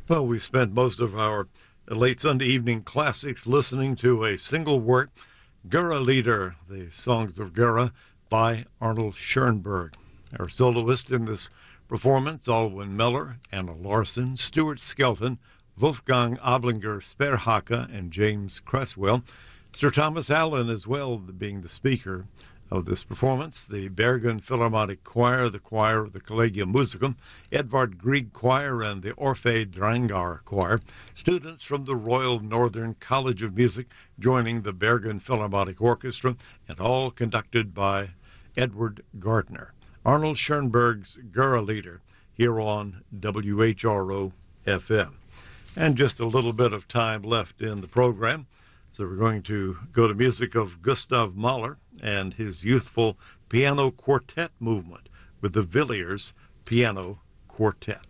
Well, we spent most of our late Sunday evening classics listening to a single work, Gura Lieder, the Songs of Gura by Arnold Schoenberg. Our soloists in this performance, Alwyn Miller, Anna Larson, Stuart Skelton, Wolfgang Oblinger Sperhacke, and James Cresswell. Sir Thomas Allen as well being the speaker of this performance, the Bergen Philharmonic Choir, the choir of the Collegium Musicum, Edvard Grieg Choir, and the Orphe Drangar Choir, students from the Royal Northern College of Music joining the Bergen Philharmonic Orchestra, and all conducted by Edward Gardner. Arnold Schoenberg's Gura Lieder here on WHRO FM. And just a little bit of time left in the program, so we're going to go to music of Gustav Mahler and his youthful piano quartet movement with the Villiers Piano Quartet.